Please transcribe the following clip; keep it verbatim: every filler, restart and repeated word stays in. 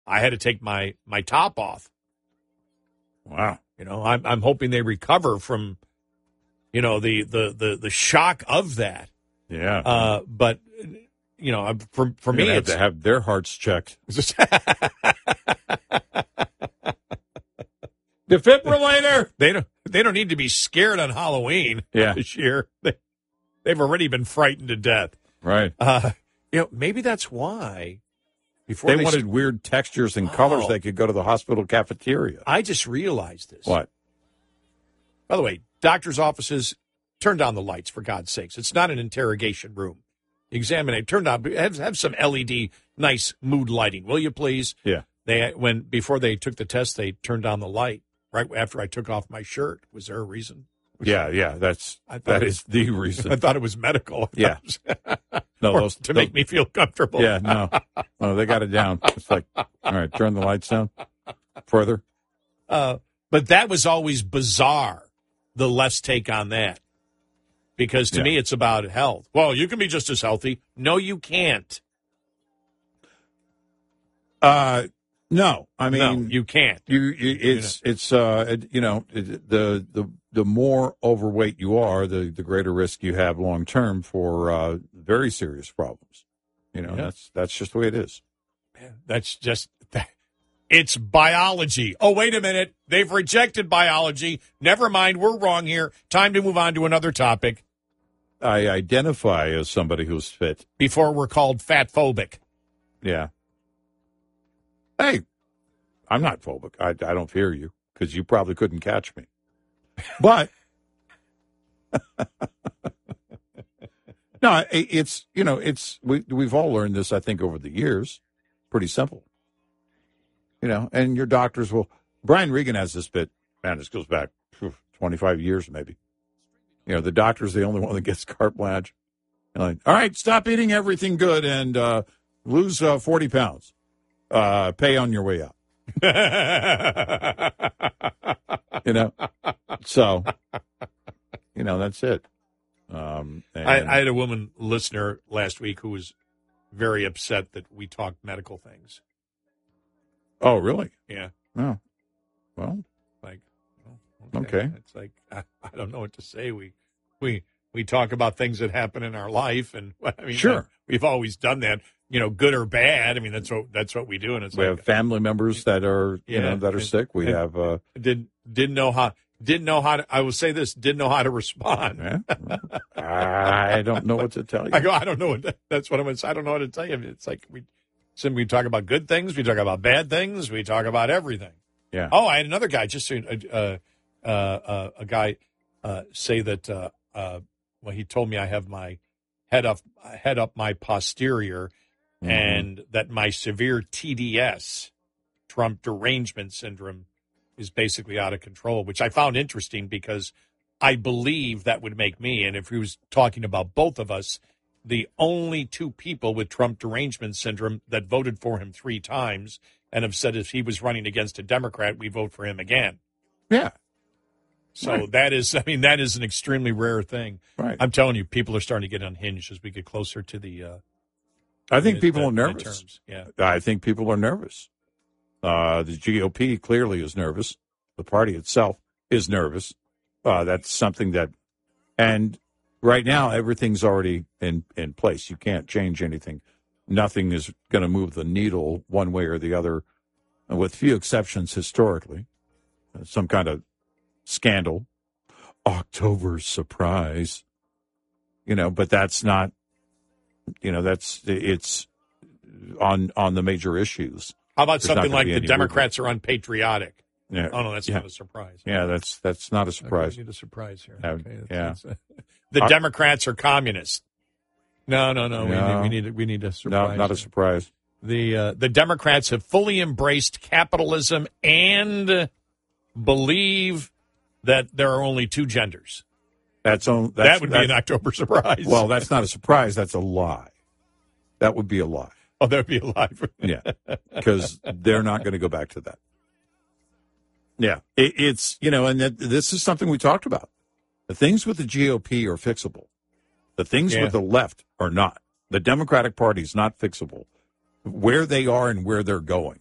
I had to take my, my top off. Wow. You know, I'm I'm hoping they recover from, you know, the the the, the shock of that. Yeah. Uh, but you know, for for You're me, have it's to have their hearts checked. Defibrillator. They don't they don't need to be scared on Halloween Yeah. this year. They, they've already been frightened to death. Right. Uh, you know, maybe that's why. Before They, they wanted st- weird textures and colors. Oh. They could go to the hospital cafeteria. I just realized this. What? By the way, doctors' offices, turn down the lights, for God's sakes. It's not an interrogation room. Examine it. Turn down. Have, have some L E D, nice mood lighting, will you please? Yeah. They when before they took the test, they turned down the light right after I took off my shirt. Was there a reason? Yeah, yeah. That's I thought that it is the reason. I thought it was medical. Yeah. No, Or those, to those- make me feel comfortable. Yeah, no, no. They got it down. It's like, all right, turn the lights down. Further. Uh, but that was always bizarre. The left's take on that, because to Yeah. me it's about health. Well, you can be just as healthy. No, you can't. Uh, no. I mean, no, you can't. You, you it's it's uh it- you know it, the the the more overweight you are, the the greater risk you have long term for uh, very serious problems. You know, Yeah. that's that's just the way it is. That's just that. It's biology. Oh, wait a minute. They've rejected biology. Never mind. We're wrong here. Time to move on to another topic I identify as somebody who's fit. before we're called fat phobic. Yeah. Hey, I'm not phobic. I I don't fear you because you probably couldn't catch me. But no, it- it's you know it's we we've all learned this. I think over the years, pretty simple. You know, and your doctors will. Brian Regan has this bit. Man, this goes back phew, twenty-five years maybe. You know, the doctor's the only one that gets carte blanche. You're like, all right, stop eating everything good and uh, lose uh, forty pounds. Uh, pay on your way out. You know, so you know that's it. Um, and, I, I had a woman listener last week who was very upset that we talked medical things. oh, really? Yeah. Oh, well, Like, oh, Okay. It's like, I, I don't know what to say. We, we, we talk about things that happen in our life, and I mean, Sure. we've always done that, you know, good or bad. I mean, that's what, that's what we do. And it's we like, have family members that are you Yeah, know that are and- sick. We and- have uh, didn't, didn't know how, didn't know how to, I will say this, didn't know how to respond. yeah, I don't know what to tell you. I go, I don't know what, that's what I'm going to say. I don't know what to tell you. It's like, we, so we talk about good things. We talk about bad things. We talk about everything. Yeah. Oh, I had another guy, just uh, uh, uh, uh, a guy uh, say that. Uh, uh, well, he told me I have my head up, head up my posterior, Mhm. and that my severe T D S, Trump derangement syndrome, is basically out of control. Which I found interesting because I believe that would make me, and if he was talking about both of us, the only two people with Trump derangement syndrome that voted for him three times and have said if he was running against a Democrat, we vote for him again. Yeah. So Right. that is, I mean, that is an extremely rare thing. Right. I'm telling you, people are starting to get unhinged as we get closer to the. Uh, I think the- people the are nervous. midterms. Yeah. I think people are nervous. Uh, the G O P clearly is nervous. The party itself is nervous. Uh, that's something that, and right now everything's already in, in place. You can't change anything. Nothing is going to move the needle one way or the other, with few exceptions historically. Uh, some kind of scandal, October surprise, you know, but that's not, you know, that's, it's on, on the major issues. How about There's not something gonna like be the any Democrats are unpatriotic? Yeah. Oh, no, that's Yeah. not a surprise. Yeah, that's that's not a surprise. Okay, we need a surprise here. Uh, Okay, that's- yeah. that's, uh, the I- Democrats are communists. No, no, no. No. We need, we need, we need a No, surprise. not a surprise. The uh, the Democrats have fully embraced capitalism and believe that there are only two genders. That's on. That's, that would be that's, an October surprise. Well, that's not a surprise. That's a lie. That would be a lie. oh, that would be a lie. Yeah, because they're not going to go back to that. Yeah, it, it's you know, and that, this is something we talked about. The things with the G O P are fixable. The things Yeah. with the left are not. The Democratic Party is not fixable. Where they are and where they're going,